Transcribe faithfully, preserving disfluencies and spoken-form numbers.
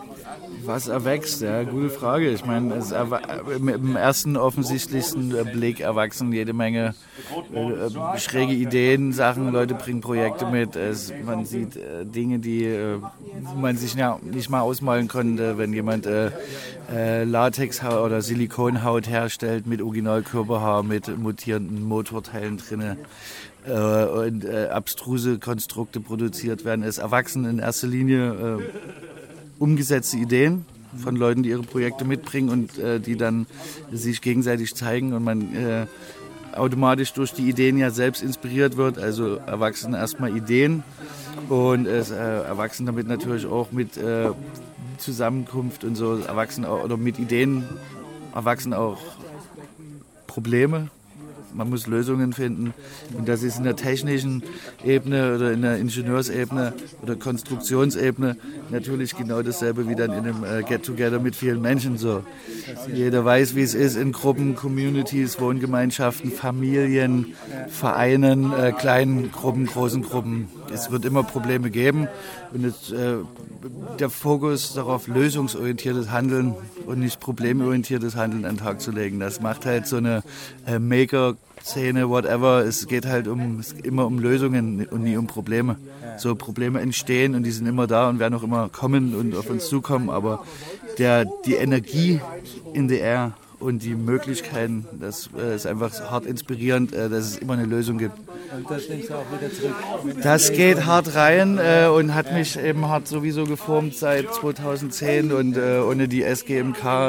Was erwächst? Ja, gute Frage. Ich meine, es erwa- im ersten offensichtlichsten Blick erwachsen jede Menge äh, schräge Ideen, Sachen, Leute bringen Projekte mit. Es, man sieht äh, Dinge, die äh, man sich ja nicht mal ausmalen konnte, wenn jemand äh, äh, Latex oder Silikonhaut herstellt mit Originalkörperhaar, mit mutierenden Motorteilen drinne. Äh, und äh, abstruse Konstrukte produziert werden. Es erwachsen in erster Linie äh, umgesetzte Ideen von Leuten, die ihre Projekte mitbringen und äh, die dann sich gegenseitig zeigen und man äh, automatisch durch die Ideen ja selbst inspiriert wird. Also erwachsen erstmal Ideen und es äh, erwachsen damit natürlich auch mit äh, Zusammenkunft und so erwachsen auch, oder mit Ideen erwachsen auch Probleme. Man muss Lösungen finden und das ist in der technischen Ebene oder in der Ingenieursebene oder Konstruktionsebene natürlich genau dasselbe wie dann in einem äh, Get-Together mit vielen Menschen so. Jeder weiß, wie es ist in Gruppen, Communities, Wohngemeinschaften, Familien, Vereinen, äh, kleinen Gruppen, großen Gruppen. Es wird immer Probleme geben und es, äh, der Fokus darauf, lösungsorientiertes Handeln und nicht problemorientiertes Handeln an den Tag zu legen. Das macht halt so eine äh, Maker-Szene, whatever. Es geht halt um, es geht immer um Lösungen und nie um Probleme. So Probleme entstehen und die sind immer da und werden auch immer kommen und auf uns zukommen, aber der, die Energie in the air und die Möglichkeiten, das äh, ist einfach hart inspirierend, äh, dass es immer eine Lösung gibt. Und das nimmst du auch wieder zurück? Das geht hart rein äh, und hat mich eben hart sowieso geformt seit zweitausendzehn und äh, ohne die S G M K